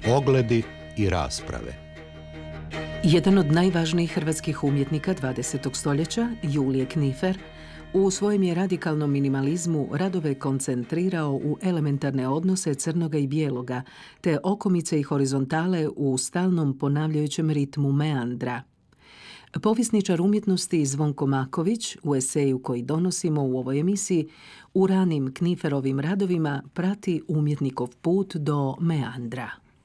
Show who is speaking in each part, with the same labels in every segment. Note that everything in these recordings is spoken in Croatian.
Speaker 1: Ogledi i rasprave.
Speaker 2: Jedan od najvažnijih hrvatskih umjetnika 20. stoljeća, Julije Knifer, u svojem je radikalnom minimalizmu radove koncentrirao u elementarne odnose crnoga i bijeloga, te okomice i horizontale u stalnom ponavljajućem ritmu meandra. Povjesničar umjetnosti Zvonko Maković, u eseju koji donosimo u ovoj emisiji, u ranim Kniferovim radovima prati umjetnikov put do meandra.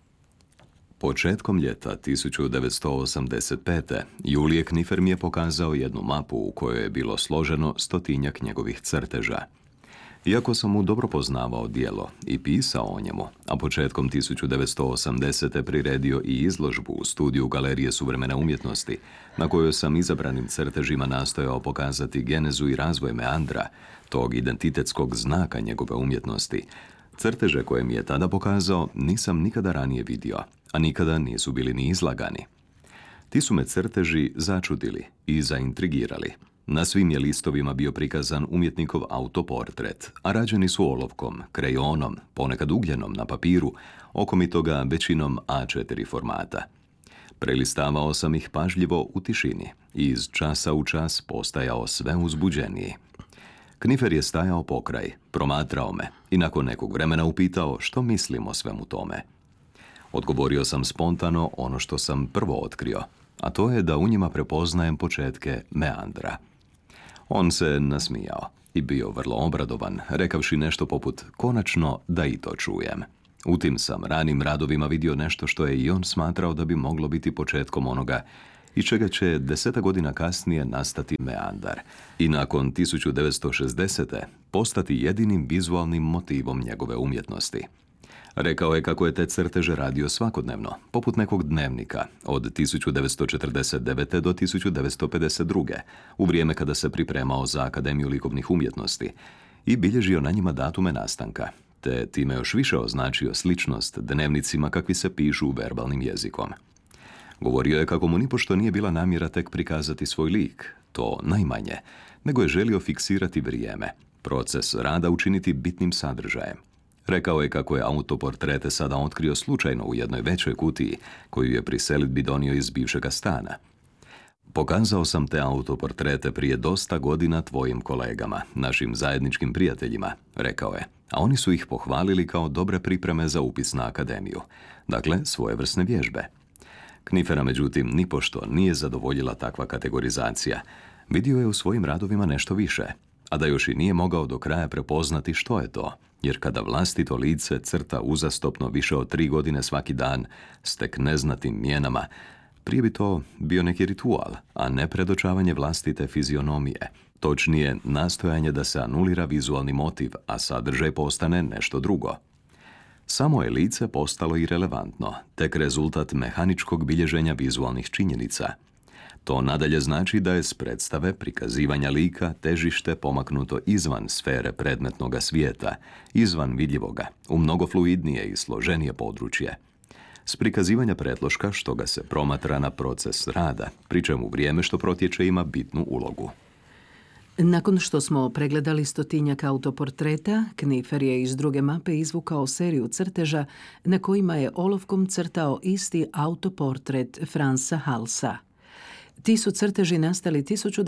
Speaker 3: Početkom ljeta 1985. Julije Knifer mi je pokazao jednu mapu u kojoj je bilo složeno 100-tinjak njegovih crteža. Iako sam mu dobro poznavao djelo i pisao o njemu, a početkom 1980. priredio i izložbu u studiju Galerije suvremene umjetnosti, na kojoj sam izabranim crtežima nastojao pokazati genezu i razvoj meandra, tog identitetskog znaka njegove umjetnosti, crteže koje mi je tada pokazao nisam nikada ranije vidio, a nikada nisu bili ni izlagani. Ti su me crteži začudili i zaintrigirali. Na svim je listovima bio prikazan umjetnikov autoportret, a rađeni su olovkom, krejonom, ponekad ugljenom na papiru, okomitoga većinom A4 formata. Prelistavao sam ih pažljivo u tišini i iz časa u čas postajao sve uzbuđeniji. Knifer je stajao pokraj, promatrao me i nakon nekog vremena upitao što mislim o svemu tome. Odgovorio sam spontano ono što sam prvo otkrio, a to je da u njima prepoznajem početke meandra. On se nasmijao i bio vrlo obradovan, rekavši nešto poput konačno da i to čujem. U tim sam ranim radovima vidio nešto što je i on smatrao da bi moglo biti početkom onoga iz čega će 10 godina kasnije nastati meandar i nakon 1960. postati jedinim vizualnim motivom njegove umjetnosti. Rekao je kako je te crteže radio svakodnevno, poput nekog dnevnika, od 1949. do 1952. u vrijeme kada se pripremao za Akademiju likovnih umjetnosti i bilježio na njima datume nastanka, te time još više označio sličnost dnevnicima kakvi se pišu verbalnim jezikom. Govorio je kako mu nipošto nije bila namjera tek prikazati svoj lik, to najmanje, nego je želio fiksirati vrijeme, proces rada učiniti bitnim sadržajem. Rekao je kako je autoportrete sada otkrio slučajno u jednoj većoj kutiji koju je pri selidbi donio iz bivšega stana. Pokazao sam te autoportrete prije dosta godina tvojim kolegama, našim zajedničkim prijateljima, rekao je, a oni su ih pohvalili kao dobre pripreme za upis na akademiju, dakle svojevrsne vježbe. Knifera, međutim, nipošto nije zadovoljila takva kategorizacija. Vidio je u svojim radovima nešto više, a da još i nije mogao do kraja prepoznati što je to, jer kada vlastito lice crta uzastopno više od 3 godine svaki dan s tek neznatim mijenama, prije bi to bio neki ritual, a ne predočavanje vlastite fizionomije. Točnije, nastojanje da se anulira vizualni motiv, a sadržaj postane nešto drugo. Samo je lice postalo irelevantno, tek rezultat mehaničkog bilježenja vizualnih činjenica. To nadalje znači da je s predstave prikazivanja lika težište pomaknuto izvan sfere predmetnoga svijeta, izvan vidljivoga, u mnogo fluidnije i složenije područje. S prikazivanja pretloška što ga se promatra na proces rada, pri čemu vrijeme što protječe ima bitnu ulogu.
Speaker 2: Nakon što smo pregledali 100-tinjak autoportreta, Knifer je iz druge mape izvukao seriju crteža na kojima je olovkom crtao isti autoportret Franza Halsa. Ti su crteži nastali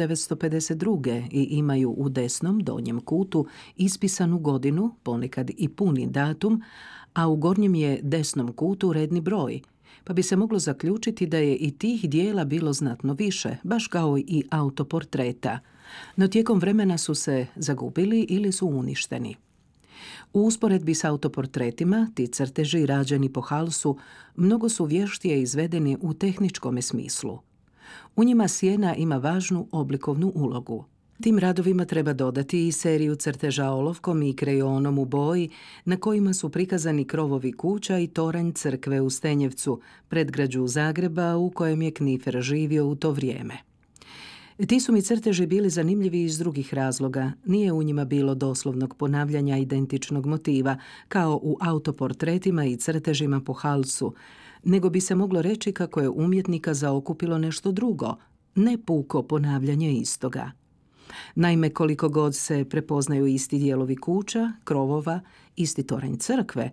Speaker 2: 1952. i imaju u desnom donjem kutu ispisanu godinu, ponekad i puni datum, a u gornjem je desnom kutu redni broj, pa bi se moglo zaključiti da je i tih dijela bilo znatno više, baš kao i autoportreta, no tijekom vremena su se zagubili ili su uništeni. U usporedbi s autoportretima, ti crteži rađeni po Halsu mnogo su vještije izvedeni u tehničkome smislu. U njima sjena ima važnu oblikovnu ulogu. Tim radovima treba dodati i seriju crteža olovkom i krejonom u boji na kojima su prikazani krovovi kuća i toranj crkve u Stenjevcu, predgrađu Zagreba u kojem je Knifer živio u to vrijeme. Ti su mi crteži bili zanimljivi iz drugih razloga. Nije u njima bilo doslovnog ponavljanja identičnog motiva, kao u autoportretima i crtežima po Halsu, nego bi se moglo reći kako je umjetnika zaokupilo nešto drugo, ne puko ponavljanje istoga. Naime, koliko god se prepoznaju isti dijelovi kuća, krovova, isti toranj crkve,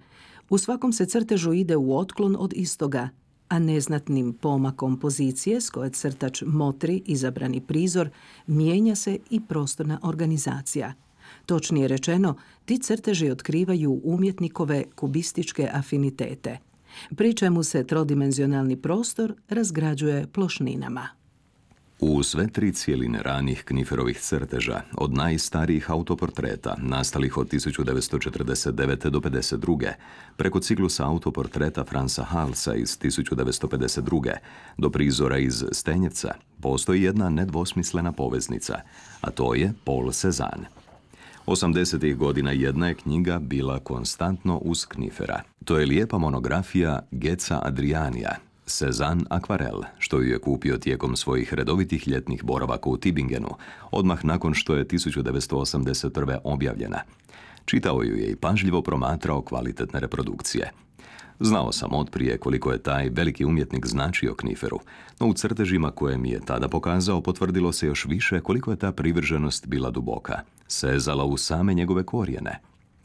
Speaker 2: U svakom se crtežu ide u otklon od istoga, a neznatnim pomakom pozicije s koje crtač motri izabrani prizor mijenja se i prostorna organizacija. Točnije rečeno, ti crteži otkrivaju umjetnikove kubističke afinitete, pri čemu se trodimenzionalni prostor razgrađuje plošninama.
Speaker 3: U sve tri cijeline ranih Kniferovih crteža, od najstarijih autoportreta, nastalih od 1949. do 52. preko ciklusa autoportreta Franza Halsa iz 1952. do prizora iz Stenjevca, postoji jedna nedvosmislena poveznica, a to je Paul Cézanne. 80. godina jedna je knjiga bila konstantno uz Knifera. To je lijepa monografija Geca Adrianija, Cézanne akvarel, što ju je kupio tijekom svojih redovitih ljetnih boravaka u Tübingenu, odmah nakon što je 1981. objavljena. Čitao ju je i pažljivo promatrao kvalitetne reprodukcije. Znao sam otprije koliko je taj veliki umjetnik značio Kniferu, no u crtežima koje mi je tada pokazao potvrdilo se još više koliko je ta privrženost bila duboka, sezala u same njegove korijene.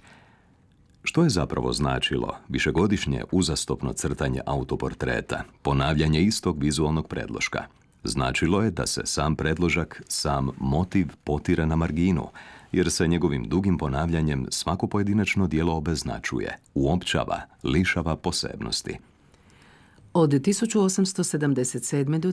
Speaker 3: Što je zapravo značilo višegodišnje uzastopno crtanje autoportreta, ponavljanje istog vizualnog predloška? Značilo je da se sam predložak, sam motiv potire na marginu, jer se njegovim dugim ponavljanjem svako pojedinačno djelo obeznačuje, uopćava, lišava posebnosti.
Speaker 2: Od 1877. do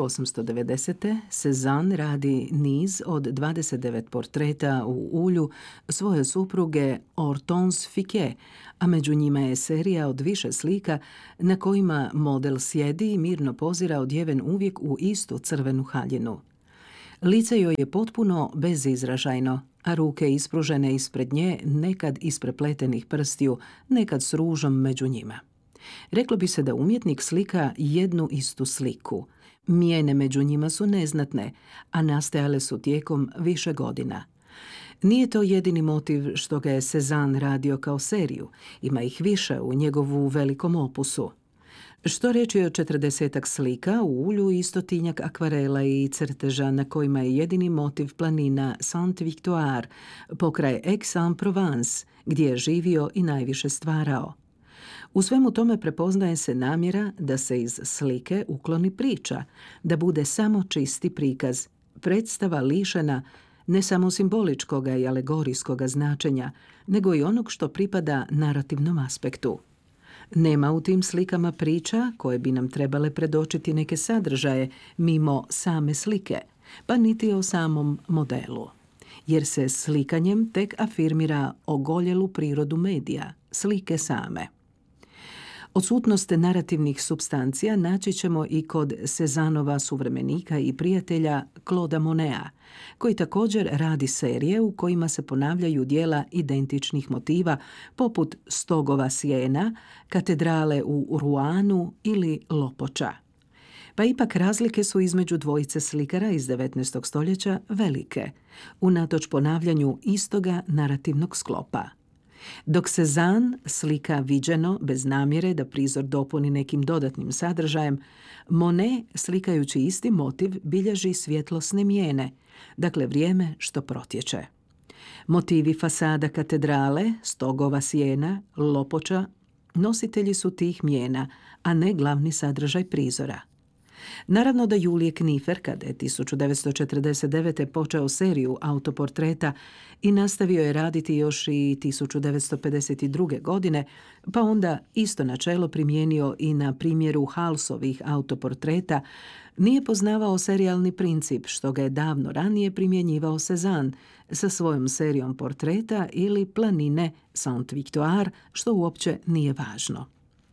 Speaker 2: 1890. Cézanne radi niz od 29 portreta u ulju svoje supruge Hortense Ficquet, a među njima je serija od više slika na kojima model sjedi i mirno pozira odjeven uvijek u istu crvenu haljinu. Lice joj je potpuno bezizražajno, a ruke ispružene ispred nje, nekad isprepletenih prstiju, nekad s ružom među njima. Reklo bi se da umjetnik slika jednu istu sliku. Mijene među njima su neznatne, a nastajale su tijekom više godina. Nije to jedini motiv što ga je Cézanne radio kao seriju. Ima ih više u njegovu velikom opusu. Što reći o 40-ak slika u ulju i 100-tinjak akvarela i crteža na kojima je jedini motiv planina Sainte-Victoire, pokraj Aix-en-Provence, gdje je živio i najviše stvarao. U svemu tome prepoznaje se namjera da se iz slike ukloni priča, da bude samo čisti prikaz, predstava lišena ne samo simboličkoga i alegorijskoga značenja, nego i onog što pripada narativnom aspektu. Nema u tim slikama priča koje bi nam trebale predočiti neke sadržaje mimo same slike, pa niti o samom modelu. Jer se slikanjem tek afirmira ogoljelu prirodu medija, slike same. Odsutnost narativnih supstancija naći ćemo i kod Cézannova suvremenika i prijatelja Claudea Moneta, koji također radi serije u kojima se ponavljaju djela identičnih motiva poput Stogova sjena, Katedrale u Rouen ili Lopoča. Pa ipak razlike su između dvojice slikara iz 19. stoljeća velike, unatoč ponavljanju istoga narativnog sklopa. Dok Cézanne slika viđeno bez namjere da prizor dopuni nekim dodatnim sadržajem, Monet, slikajući isti motiv, bilježi svjetlosne mijene, dakle vrijeme što protječe. Motivi fasada katedrale, Stogova sjena, Lopoča, nositelji su tih mijena, a ne glavni sadržaj prizora. Naravno da Julie Knifer, kada je 1949. počeo seriju autoportreta i nastavio je raditi još i 1952. godine, pa onda isto načelo primijenio i na primjeru Halsovih autoportreta, nije poznavao serijalni princip, što ga je davno ranije primjenjivao Cézanne sa svojom serijom portreta ili planine Sainte-Victoire, što uopće nije važno.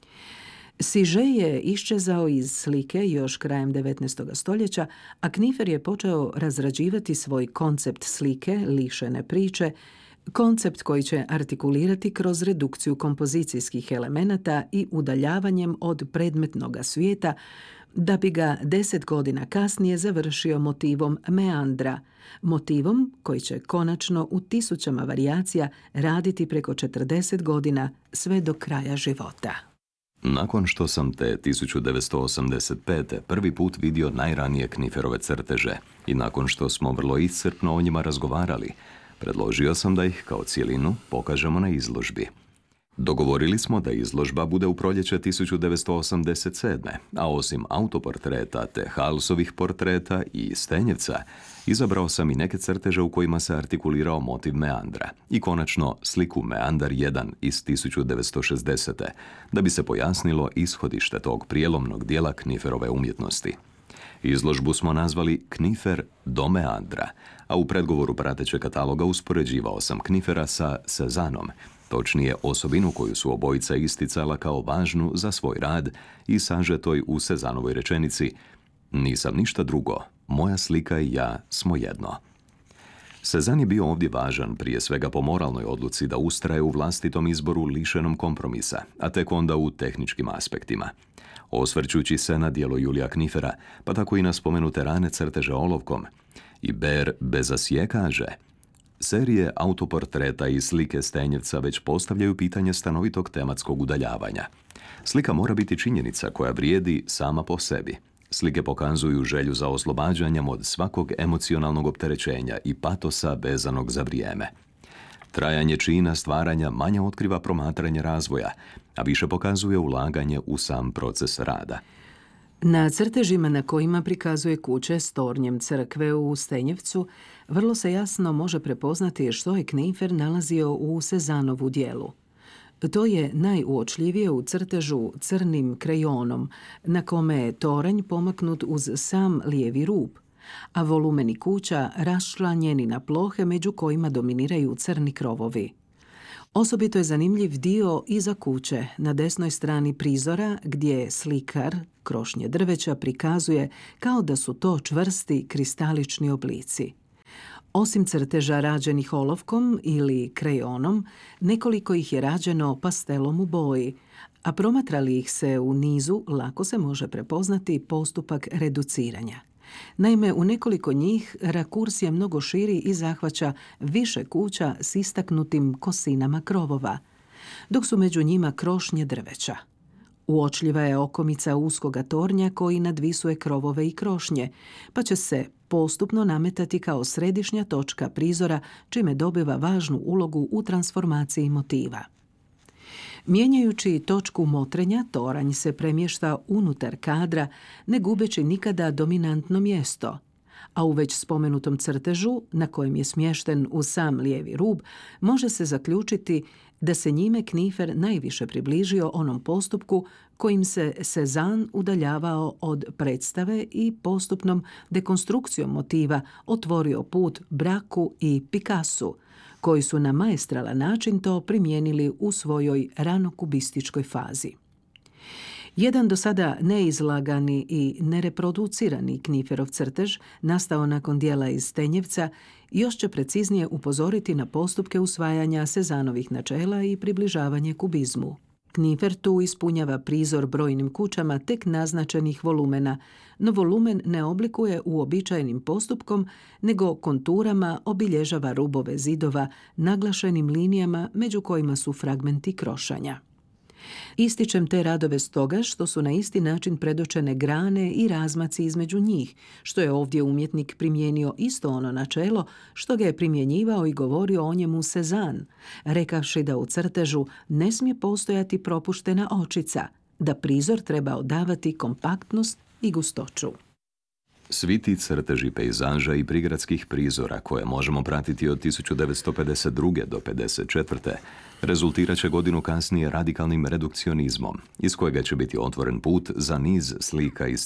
Speaker 2: Siže je iščezao iz slike još krajem 19. stoljeća, a Knifer je počeo razrađivati svoj koncept slike, lišene priče, koncept koji će artikulirati kroz redukciju kompozicijskih elemenata i udaljavanjem od predmetnoga svijeta, da bi ga 10 godina kasnije završio motivom meandra, motivom koji će konačno u tisućama varijacija raditi preko 40 godina sve do kraja života.
Speaker 3: Nakon što sam te 1985. prvi put vidio najranije Kniferove crteže i nakon što smo vrlo iscrpno o njima razgovarali, predložio sam da ih kao cjelinu pokažemo na izložbi. Dogovorili smo da izložba bude u proljeće 1987. A osim autoportreta te Halsovih portreta i Stenjevca, izabrao sam i neke crteže u kojima se artikulirao motiv meandra i konačno sliku Meandar 1 iz 1960. da bi se pojasnilo ishodište tog prijelomnog dijela Kniferove umjetnosti. Izložbu smo nazvali Knifer do Meandra, a u predgovoru pratećeg kataloga uspoređivao sam Knifera sa Cézannom, točnije osobinu koju su obojica isticala kao važnu za svoj rad i sažetoj u Cézannovoj rečenici: "Nisam ništa drugo, moja slika i ja smo jedno." Cézanne je bio ovdje važan prije svega po moralnoj odluci da ustraje u vlastitom izboru lišenom kompromisa, a tek onda u tehničkim aspektima. Osvrćući se na djelo Julija Knifera, pa tako i na spomenute rane crteže olovkom, Ibert Bezacier kaže: "Serije autoportreta i slike Stenjevca već postavljaju pitanje stanovitog tematskog udaljavanja. Slika mora biti činjenica koja vrijedi sama po sebi. Slike pokazuju želju za oslobađanjem od svakog emocionalnog opterećenja i patosa vezanog za vrijeme. Trajanje čina stvaranja manje otkriva promatranje razvoja, a više pokazuje ulaganje u sam proces rada."
Speaker 2: Na crtežima na kojima prikazuje kuće s tornjem crkve u Stenjevcu vrlo se jasno može prepoznati što je Knifer nalazio u Cézannovu djelu. To je najuočljivije u crtežu crnim krejonom, na kome je toranj pomaknut uz sam lijevi rub, a volumeni kuća raščlanjeni na plohe među kojima dominiraju crni krovovi. Osobito je zanimljiv dio iza kuće, na desnoj strani prizora, gdje slikar krošnje drveća prikazuje kao da su to čvrsti kristalični oblici. Osim crteža rađenih olovkom ili krejonom, nekoliko ih je rađeno pastelom u boji, a promatrali ih se u nizu lako se može prepoznati postupak reduciranja. Naime, u nekoliko njih rakurs je mnogo širi i zahvaća više kuća s istaknutim kosinama krovova, dok su među njima krošnje drveća. Uočljiva je okomica uskoga tornja koji nadvisuje krovove i krošnje, pa će se postupno nametati kao središnja točka prizora, čime dobiva važnu ulogu u transformaciji motiva. Mijenjajući točku motrenja, toranj se premješta unutar kadra, ne gubeći nikada dominantno mjesto, a u već spomenutom crtežu, na kojem je smješten u sam lijevi rub, može se zaključiti da se njime Knifer najviše približio onom postupku kojim se Cézanne udaljavao od predstave i postupnom dekonstrukcijom motiva otvorio put Bracu i Picassu, koji su na maestralan način to primijenili u svojoj ranokubističkoj fazi. Jedan do sada neizlagani i nereproducirani Kniferov crtež, nastao nakon dijela iz Stenjevca, još će preciznije upozoriti na postupke usvajanja Cézannovih načela i približavanje kubizmu. Knifer tu ispunjava prizor brojnim kućama tek naznačenih volumena, no volumen ne oblikuje uobičajenim postupkom, nego konturama obilježava rubove zidova naglašenim linijama među kojima su fragmenti krošanja. Ističem te radove stoga što su na isti način predočene grane i razmaci između njih, što je ovdje umjetnik primijenio isto ono načelo što ga je primjenjivao i govorio o njemu Cézanne, rekavši da u crtežu ne smije postojati propuštena očica, da prizor treba odavati kompaktnost i gustoću.
Speaker 3: Svi ti crteži pejzaža i prigradskih prizora koje možemo pratiti od 1952. do 1954. rezultirat će godinu kasnije radikalnim redukcionizmom, iz kojega će biti otvoren put za niz slika iz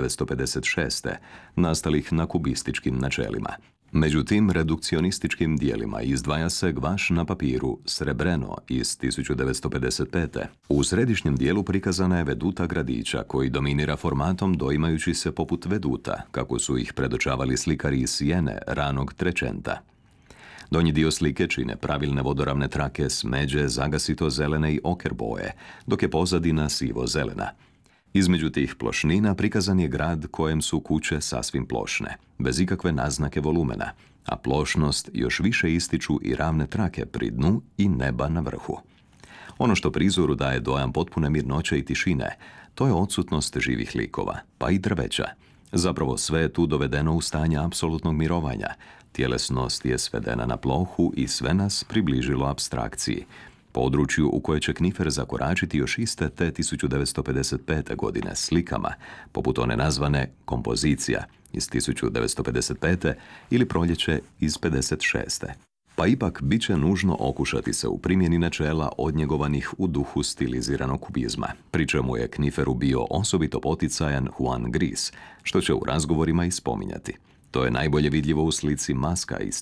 Speaker 3: 1956. nastalih na kubističkim načelima. Među tim redukcionističkim dijelima izdvaja se Gvaš na papiru Srebreno iz 1955. U središnjem dijelu prikazana je veduta gradića koji dominira formatom doimajući se poput veduta, kako su ih predočavali slikari iz Sijene ranog Trecenta. Donji dio slike čine pravilne vodoravne trake smeđe, zagasito zelene i oker boje, dok je pozadina sivo-zelena. Između tih plošnina prikazan je grad kojem su kuće sasvim plošne, bez ikakve naznake volumena, a plošnost još više ističu i ravne trake pri dnu i neba na vrhu. Ono što prizoru daje dojam potpune mirnoće i tišine, to je odsutnost živih likova, pa i drveća. Zapravo sve je tu dovedeno u stanje apsolutnog mirovanja. Tjelesnost je svedena na plohu i sve nas približilo apstrakciji. području u koje će Knifer zakoračiti još iste te 1955. godine slikama, poput one nazvane Kompozicija iz 1955. ili Proljeće iz 56. Pa ipak bit će nužno okušati se u primjeni načela odnjegovanih u duhu stiliziranog kubizma, pri čemu je Kniferu bio osobito poticajan Juan Gris, što će u razgovorima i spominjati. To je najbolje vidljivo u slici Maska iz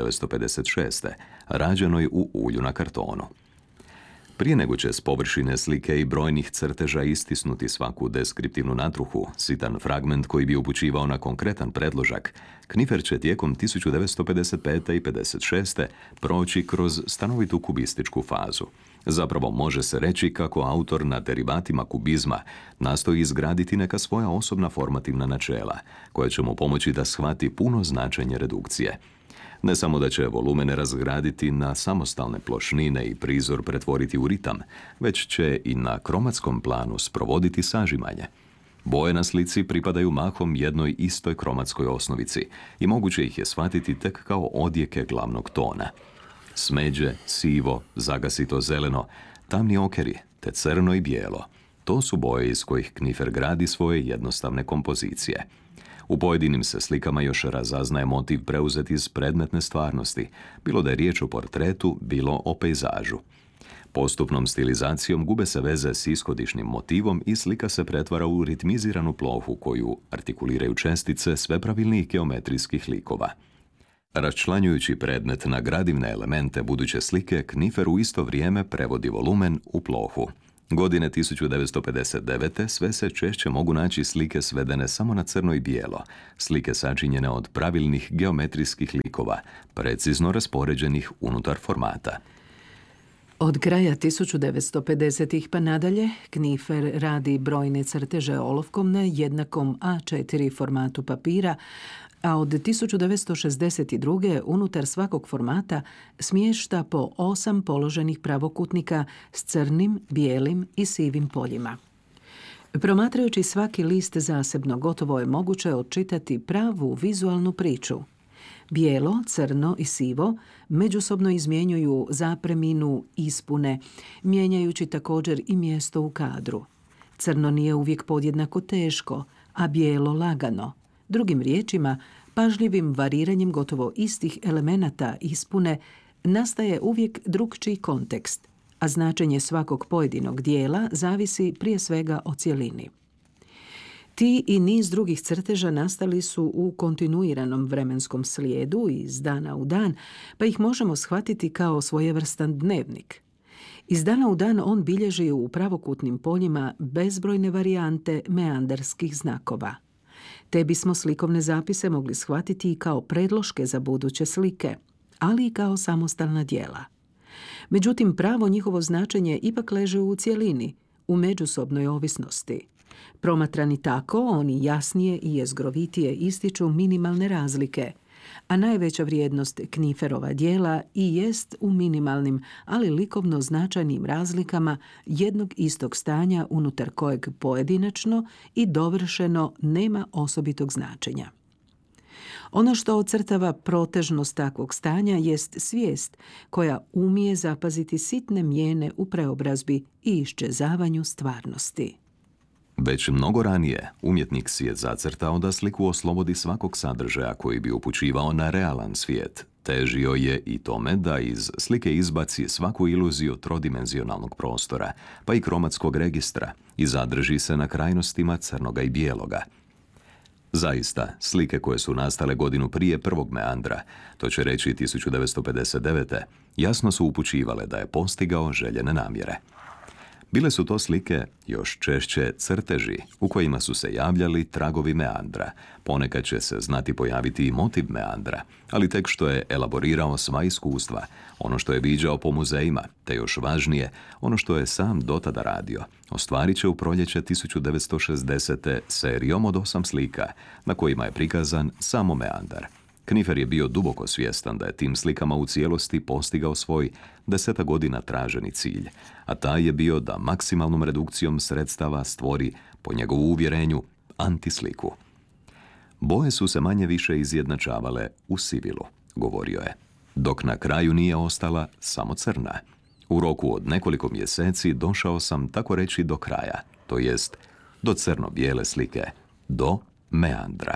Speaker 3: 1956. rađenoj u ulju na kartonu. Prije nego će s površine slike i brojnih crteža istisnuti svaku deskriptivnu natruhu, sitan fragment koji bi upućivao na konkretan predložak, Knifer će tijekom 1955. i 56. proći kroz stanovitu kubističku fazu. Zapravo može se reći kako autor na derivatima kubizma nastoji izgraditi neka svoja osobna formativna načela, koja će mu pomoći da shvati puno značenje redukcije. Ne samo da će volumene razgraditi na samostalne plošnine i prizor pretvoriti u ritam, već će i na kromatskom planu sprovoditi sažimanje. Boje na slici pripadaju mahom jednoj istoj kromatskoj osnovici i moguće ih je shvatiti tek kao odjeke glavnog tona. Smeđe, sivo, zagasito zeleno, tamni okeri, te crno i bijelo. To su boje iz kojih Knifer gradi svoje jednostavne kompozicije. U pojedinim se slikama još razaznaje motiv preuzet iz predmetne stvarnosti, bilo da je riječ o portretu, bilo o pejzažu. Postupnom stilizacijom gube se veze s ishodišnim motivom i slika se pretvara u ritmiziranu plohu koju artikuliraju čestice sve pravilnih geometrijskih likova. Raščlanjujući predmet na gradivne elemente buduće slike, Knifer u isto vrijeme prevodi volumen u plohu. Godine 1959. sve se češće mogu naći slike svedene samo na crno i bijelo, slike sačinjene od pravilnih geometrijskih likova, precizno raspoređenih unutar formata.
Speaker 2: Od kraja 1950-ih pa nadalje, Knifer radi brojne crteže olovkom na jednakom A4 formatu papira, a od 1962. unutar svakog formata smješta po 8 položenih pravokutnika s crnim, bijelim i sivim poljima. Promatrajući svaki list zasebno, gotovo je moguće odčitati pravu vizualnu priču. Bijelo, crno i sivo međusobno izmjenjuju zapreminu ispune, mijenjajući također i mjesto u kadru. Crno nije uvijek podjednako teško, a bijelo lagano. Drugim riječima, pažljivim variranjem gotovo istih elemenata ispune nastaje uvijek drukčiji kontekst, a značenje svakog pojedinog dijela zavisi prije svega o cjelini. Ti i niz drugih crteža nastali su u kontinuiranom vremenskom slijedu iz dana u dan, pa ih možemo shvatiti kao svojevrstan dnevnik. Iz dana u dan on bilježi u pravokutnim poljima bezbrojne varijante meanderskih znakova. Te bismo slikovne zapise mogli shvatiti i kao predloške za buduće slike, ali i kao samostalna djela. Međutim, pravo njihovo značenje ipak leži u cjelini, u međusobnoj ovisnosti. Promatrani tako, oni jasnije i jezgrovitije ističu minimalne razlike, a najveća vrijednost Kniferova djela i jest u minimalnim, ali likovno značajnim razlikama jednog istog stanja unutar kojeg pojedinačno i dovršeno nema osobitog značenja. Ono što ocrtava protežnost takvog stanja jest svijest koja umije zapaziti sitne mijene u preobrazbi i iščezavanju stvarnosti.
Speaker 3: Već mnogo ranije umjetnik si je zacrtao da sliku oslobodi svakog sadržaja koji bi upućivao na realan svijet. Težio je i tome da iz slike izbaci svaku iluziju trodimenzionalnog prostora, pa i kromatskog registra, i zadrži se na krajnostima crnoga i bijeloga. Zaista, slike koje su nastale godinu prije prvog meandra, to će reći 1959. jasno su upućivale da je postigao željene namjere. Bile su to slike, još češće crteži, u kojima su se javljali tragovi meandra. Ponekad će se znati pojaviti i motiv meandra, ali tek što je elaborirao sva iskustva, ono što je viđao po muzejima, te još važnije, ono što je sam dotada radio, ostvarit će u proljeće 1960. serijom od 8 slika, na kojima je prikazan samo meandar. Knifer je bio duboko svjestan da je tim slikama u cijelosti postigao svoj 10 godina traženi cilj, a taj je bio da maksimalnom redukcijom sredstava stvori, po njegovu uvjerenju, antisliku. Boje su se manje više izjednačavale u sivilu, govorio je, dok na kraju nije ostala samo crna. U roku od nekoliko mjeseci došao sam tako reći do kraja, to jest do crno-bijele slike, do meandra.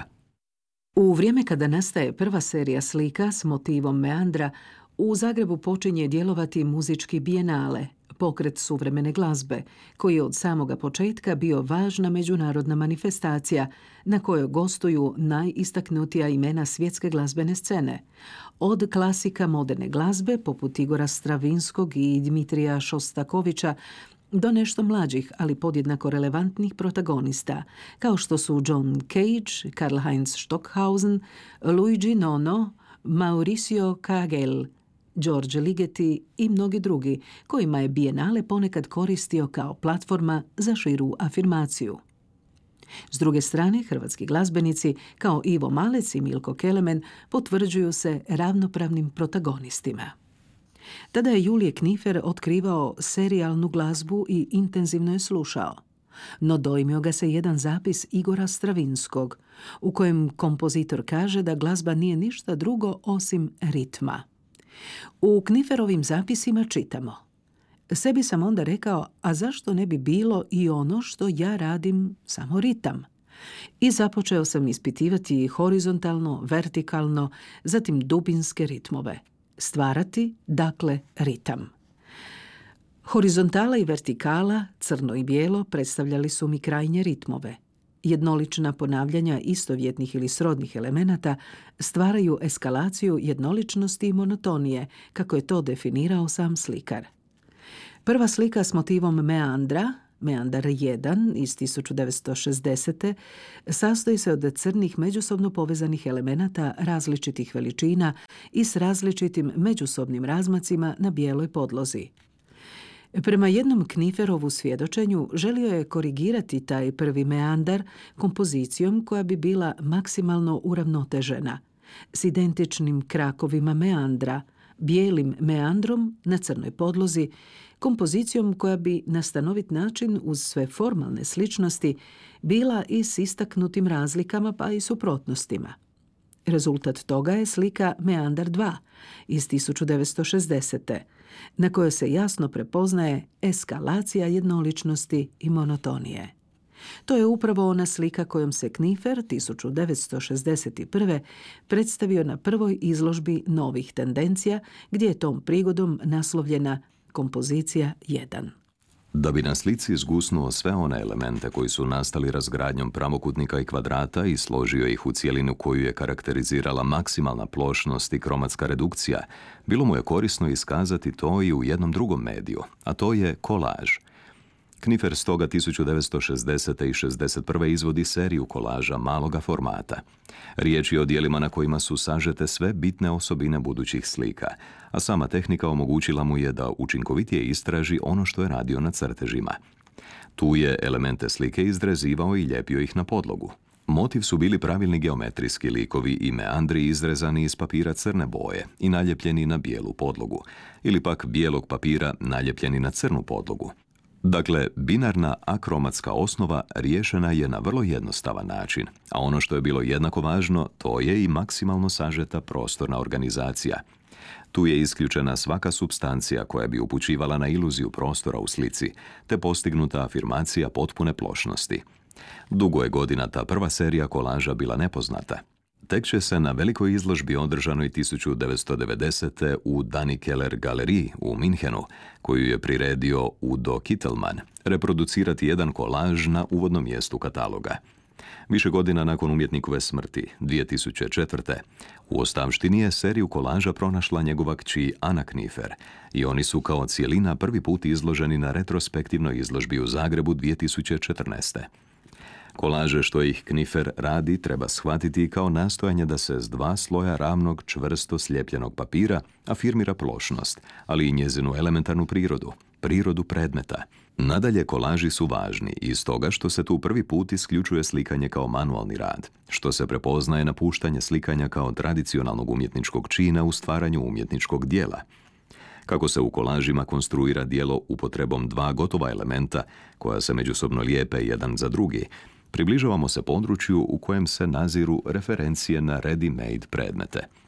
Speaker 2: U vrijeme kada nastaje prva serija slika s motivom meandra, u Zagrebu počinje djelovati muzički bijenale, pokret suvremene glazbe, koji je od samoga početka bio važna međunarodna manifestacija na kojoj gostuju najistaknutija imena svjetske glazbene scene, od klasika moderne glazbe poput Igora Stravinskog i Dmitrija Šostakovića do nešto mlađih, ali podjednako relevantnih protagonista, kao što su John Cage, Karl-Heinz Stockhausen, Luigi Nono, Mauricio Kagel, George Ligeti i mnogi drugi, kojima je bijenale ponekad koristio kao platforma za širu afirmaciju. S druge strane, hrvatski glazbenici, kao Ivo Malec i Milko Kelemen, potvrđuju se ravnopravnim protagonistima. Tada je Julije Knifer otkrivao serijalnu glazbu i intenzivno je slušao. No dojmio ga se jedan zapis Igora Stravinskog, u kojem kompozitor kaže da glazba nije ništa drugo osim ritma. U Kniferovim zapisima čitamo: sebi sam onda rekao, a zašto ne bi bilo i ono što ja radim samo ritam? I započeo sam ispitivati horizontalno, vertikalno, zatim dubinske ritmove. Stvarati, dakle, ritam. Horizontala i vertikala, crno i bijelo, predstavljali su mi krajnje ritmove. Jednolična ponavljanja istovjetnih ili srodnih elemenata stvaraju eskalaciju jednoličnosti i monotonije, kako je to definirao sam slikar. Prva slika s motivom meandra, Meandar 1 iz 1960. sastoji se od crnih međusobno povezanih elemenata različitih veličina i s različitim međusobnim razmacima na bijeloj podlozi. Prema jednom Kniferovu svjedočenju želio je korigirati taj prvi meandar kompozicijom koja bi bila maksimalno uravnotežena, s identičnim krakovima meandra, bijelim meandrom na crnoj podlozi, kompozicijom koja bi na stanovit način uz sve formalne sličnosti bila i s istaknutim razlikama pa i suprotnostima. Rezultat toga je slika Meandar 2 iz 1960. na kojoj se jasno prepoznaje eskalacija jednoličnosti i monotonije. To je upravo ona slika kojom se Knifer 1961. predstavio na prvoj izložbi novih tendencija, gdje je tom prigodom naslovljena Kompozicija 1.
Speaker 3: Da bi na slici zgusnuo sve one elemente koji su nastali razgradnjom pravokutnika i kvadrata i složio ih u cjelinu koju je karakterizirala maksimalna plošnost i kromatska redukcija, bilo mu je korisno iskazati to i u jednom drugom mediju, a to je kolaž. Knifer stoga 1960. i 61. izvodi seriju kolaža maloga formata. Riječ je o dijelima na kojima su sažete sve bitne osobine budućih slika, a sama tehnika omogućila mu je da učinkovitije istraži ono što je radio na crtežima. Tu je elemente slike izrezivao i lijepio ih na podlogu. Motiv su bili pravilni geometrijski likovi i meandri izrezani iz papira crne boje i naljepljeni na bijelu podlogu, ili pak bijelog papira naljepljeni na crnu podlogu. Dakle, binarna akromatska osnova riješena je na vrlo jednostavan način, a ono što je bilo jednako važno, to je i maksimalno sažeta prostorna organizacija. Tu je isključena svaka supstancija koja bi upućivala na iluziju prostora u slici, te postignuta afirmacija potpune plošnosti. Dugo je godina ta prva serija kolaža bila nepoznata. Tek će se na velikoj izložbi održanoj 1990. u Dani Keller galeriji u Minhenu, koju je priredio Udo Kittelman, reproducirati jedan kolaž na uvodnom mjestu kataloga. Više godina nakon umjetnikove smrti, 2004. u ostavštini je seriju kolaža pronašla njegova kći Ana Knifer i oni su kao cijelina prvi put izloženi na retrospektivnoj izložbi u Zagrebu 2014. Kolaže što ih Knifer radi treba shvatiti kao nastojanje da se s dva sloja ravnog, čvrsto slijepljenog papira afirmira plošnost, ali i njezinu elementarnu prirodu, prirodu predmeta. Nadalje, kolaži su važni iz toga što se tu prvi put isključuje slikanje kao manualni rad, što se prepoznaje napuštanje slikanja kao tradicionalnog umjetničkog čina u stvaranju umjetničkog dijela. Kako se u kolažima konstruira dijelo upotrebom dva gotova elementa koja se međusobno lijepe jedan za drugi, približavamo se području u kojem se naziru referencije na ready-made predmete.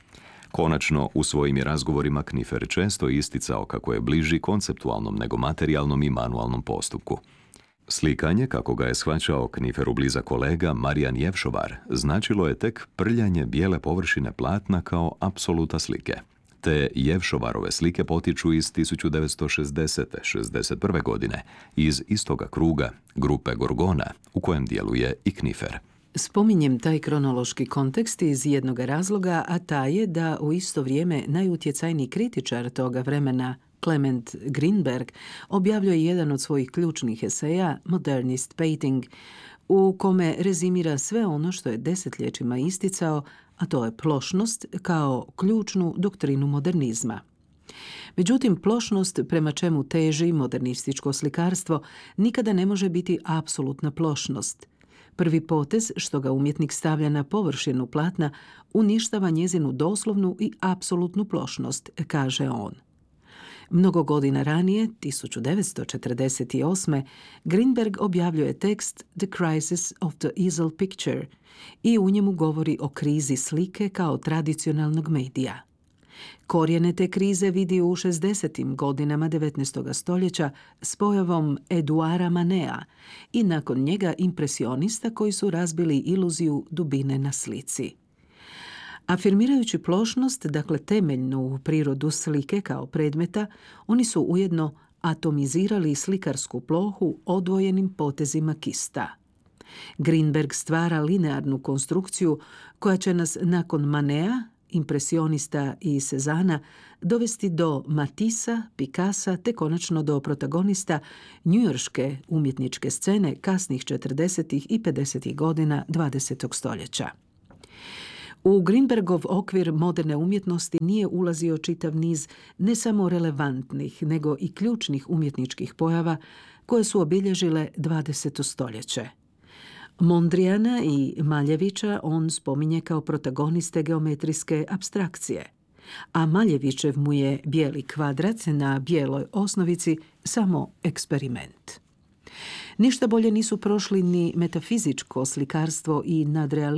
Speaker 3: Konačno, u svojim je razgovorima Knifer često isticao kako je bliži konceptualnom nego materijalnom i manualnom postupku. Slikanje, kako ga je shvaćao Kniferu blizak kolega Marijan Jevšovar, značilo je tek prljanje bijele površine platna kao apsoluta slike. Te Jevšovarove slike potiču iz 1960-61. godine iz istoga kruga, grupe Gorgona, u kojem djeluje i Knifer.
Speaker 2: Spominjem taj kronološki kontekst iz jednog razloga, a taj je da u isto vrijeme najutjecajniji kritičar toga vremena, Clement Greenberg, objavljuje jedan od svojih ključnih eseja, Modernist Painting, u kome rezimira sve ono što je desetljećima isticao, a to je plošnost kao ključnu doktrinu modernizma. Međutim, plošnost prema čemu teži modernističko slikarstvo nikada ne može biti apsolutna plošnost. Prvi potez što ga umjetnik stavlja na površinu platna uništava njezinu doslovnu i apsolutnu plošnost, kaže on. Mnogo godina ranije, 1948. Greenberg objavljuje tekst The Crisis of the Easel Picture i u njemu govori o krizi slike kao tradicionalnog medija. Korijene te krize vidi u 60. godinama 19. stoljeća s pojavom Eduara Manea i nakon njega impresionista koji su razbili iluziju dubine na slici. Afirmirajući plošnost, dakle temeljnu prirodu slike kao predmeta, oni su ujedno atomizirali slikarsku plohu odvojenim potezima kista. Greenberg stvara linearnu konstrukciju koja će nas nakon Manea, impresionista i Cezana dovesti do Matissa, Picassa te konačno do protagonista njujorške umjetničke scene kasnih 40. i 50. godina 20. stoljeća. U Greenbergov okvir moderne umjetnosti nije ulazio čitav niz ne samo relevantnih, nego i ključnih umjetničkih pojava koje su obilježile 20. stoljeće. Mondriana i Maljevića on spominje kao protagoniste geometrijske apstrakcije, a Maljevićev mu je bijeli kvadrat na bijeloj osnovici samo eksperiment. Ništa bolje nisu prošli ni metafizičko slikarstvo i nadrealizam